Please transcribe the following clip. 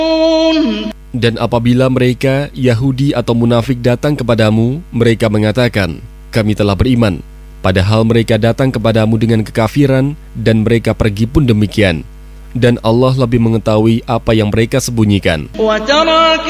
Dan apabila mereka, Yahudi atau munafik datang kepadamu, mereka mengatakan, kami telah beriman. Padahal mereka datang kepadamu dengan kekafiran, dan mereka pergi pun demikian. Dan Allah lebih mengetahui apa yang mereka sembunyikan.